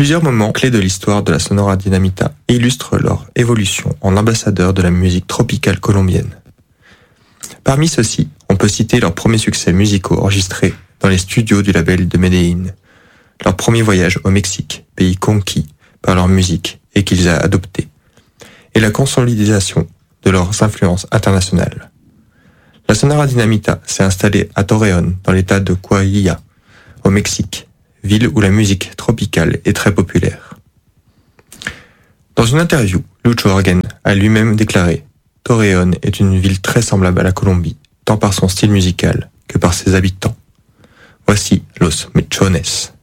Plusieurs moments clés de l'histoire de la Sonora Dinamita illustrent leur évolution en ambassadeurs de la musique tropicale colombienne. Parmi ceux-ci, on peut citer leurs premiers succès musicaux enregistrés dans les studios du label de Medellín, leur premier voyage au Mexique, pays conquis par leur musique et qu'ils ont adopté, et la consolidation de leurs influences internationales. La Sonora Dinamita s'est installée à Torreón, dans l'état de Coahuila, au Mexique, ville où la musique tropicale est très populaire. Dans une interview, Lucho Orgen a lui-même déclaré « Torreón est une ville très semblable à la Colombie, tant par son style musical que par ses habitants. Voici Los Mechones.